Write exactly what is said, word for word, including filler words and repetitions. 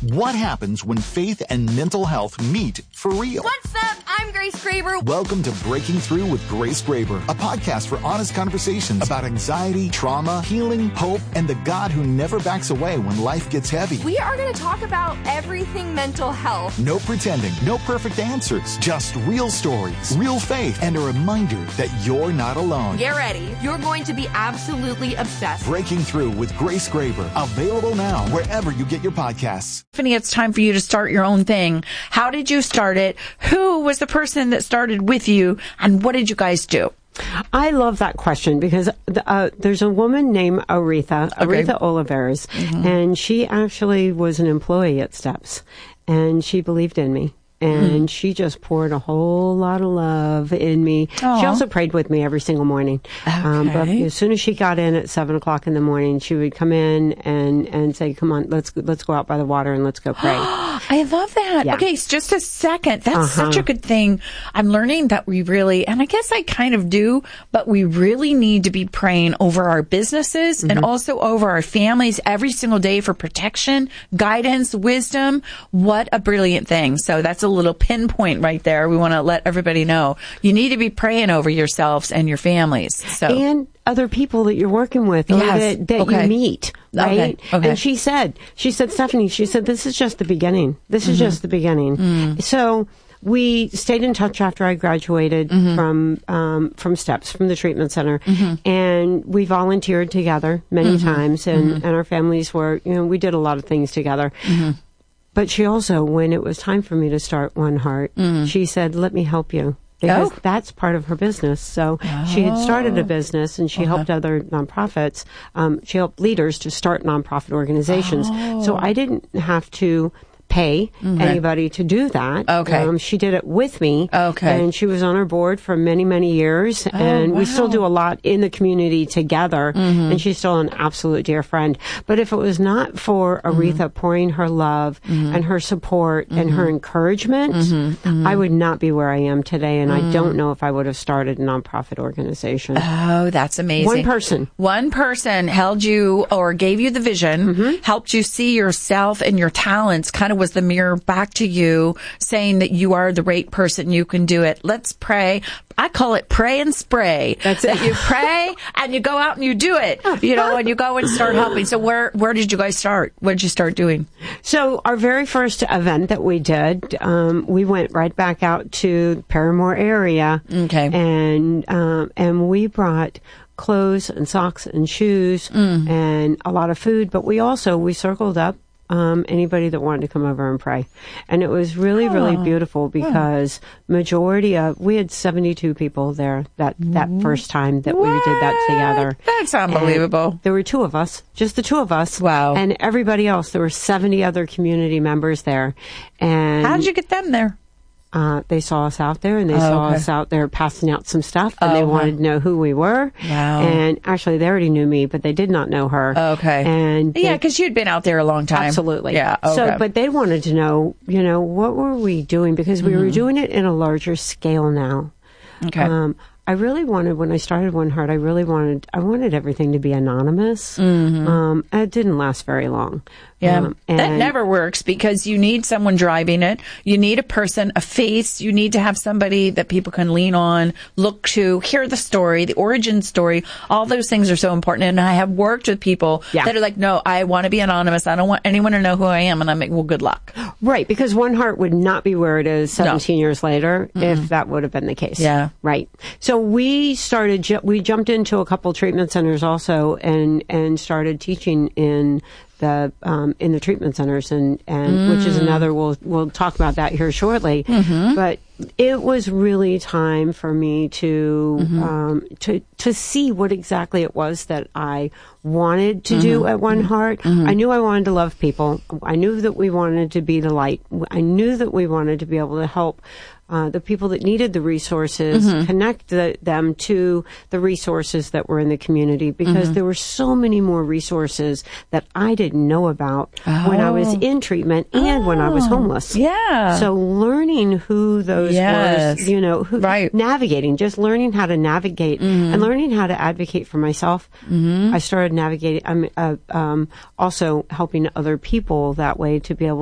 What happens when faith and mental health meet for real? What's up? I'm Grace Graber. Welcome to Breaking Through with Grace Graber, a podcast for honest conversations about anxiety, trauma, healing, hope, and the God who never backs away when life gets heavy. We are going to talk about everything mental health. No pretending, no perfect answers, just real stories, real faith, and a reminder that you're not alone. Get ready. You're going to be absolutely obsessed. Breaking Through with Grace Graber, available now wherever you get your podcasts. Tiffany, it's time for you to start your own thing. How did you start it? Who was the person that started with you? And what did you guys do? I love that question because uh, there's a woman named Aretha, Okay. Aretha Oliveras, Mm-hmm. and she actually was an employee at Steps, and she believed in me. And mm. she just poured a whole lot of love in me. Aww. She also prayed with me every single morning. Okay. Um, but as soon as she got in at seven o'clock in the morning, she would come in and, and say, "Come on, let's let's go out by the water and let's go pray." I love that. Yeah. Okay, so just a second. That's Uh-huh. such a good thing. I'm learning that we really, and I guess I kind of do, but we really need to be praying over our businesses mm-hmm. and also over our families every single day for protection, guidance, wisdom. What a brilliant thing. So that's a little pinpoint right there. We want to let everybody know you need to be praying over yourselves and your families. So and other people that you're working with or Yes. that, that Okay. you meet, right? Okay. Okay. And she said, she said, Stephanie, she said, this is just the beginning. This is Mm-hmm. just the beginning. Mm. So we stayed in touch after I graduated Mm-hmm. from um, from Steps, from the treatment center, Mm-hmm. and we volunteered together many Mm-hmm. times, and, Mm-hmm. and our families were, you know, we did a lot of things together. Mm-hmm. But she also, when it was time for me to start One Heart, Mm. she said, let me help you. Because Oh. that's part of her business. So she had started a business and she Uh-huh. helped other nonprofits. Um, she helped leaders to start nonprofit organizations. So I didn't have to pay anybody to do that. Okay. Um, she did it with me. Okay. And she was on our board for many, many years. and we still wow. do a lot in the community together. And she's still an absolute dear friend. But if it was not for Aretha pouring her love and her support and her encouragement, I would not be where I am today. And I don't know if I would have started a nonprofit organization. Oh, that's amazing. One person. One person held you or gave you the vision, Mm-hmm. helped you see yourself and your talents, kind of was the mirror back to you, saying that you are the right person, you can do it. Let's pray. I call it pray and spray. That's that it. you pray and you go out and you do it, you know, and you go and start helping. So where, where did you guys start? What did you start doing? So our very first event that we did, um, we went right back out to the Paramore area. Okay. And, um, and we brought clothes and socks and shoes Mm. and a lot of food, but we also, we circled up Um, anybody that wanted to come over and pray. And it was really, really Oh. beautiful because majority of, we had seventy-two people there that, that first time that we did that together. That's unbelievable. And there were two of us, just the two of us. Wow. And everybody else, there were seventy other community members there. And How did you get them there? Uh, they saw us out there, and they Oh, saw okay. us out there passing out some stuff, and Oh, they okay. wanted to know who we were. Wow. And actually, they already knew me, but they did not know her. Okay. And Yeah, they- because you'd been out there a long time. Absolutely. Yeah. Okay. So, but they wanted to know, you know, what were we doing? Because we Mm-hmm. were doing it in a larger scale now. okay. Um, I really wanted, when I started One Heart, I really wanted, I wanted everything to be anonymous. Mm-hmm. Um, and it didn't last very long. Yeah, Um, that and- never works because you need someone driving it. You need a person, a face. You need to have somebody that people can lean on, look to, hear the story, the origin story. All those things are so important. And I have worked with people Yeah. that are like, no, I want to be anonymous. I don't want anyone to know who I am. And I'm like, well, good luck. Right, because One Heart would not be where it is seventeen years later if that would have been the case. Yeah. Right. So we started, ju- we jumped into a couple treatment centers also and, and started teaching in the, um, in the treatment centers and, and Mm. which is another, we'll, we'll talk about that here shortly. Mm-hmm. But it was really time for me to, Mm-hmm. um, to, to see what exactly it was that I wanted to do Mm-hmm. at One Heart. I knew I wanted to love people. I knew that we wanted to be the light. I knew that we wanted to be able to help uh, the people that needed the resources, Mm-hmm. connect the, them to the resources that were in the community because Mm-hmm. there were so many more resources that I didn't know about when I was Oh. in treatment and when I was homeless. Yeah. So learning who those Yes. were, you know, who, Right. navigating, just learning how to navigate and learning how to advocate for myself. I started navigating, I'm uh, um, also helping other people that way to be able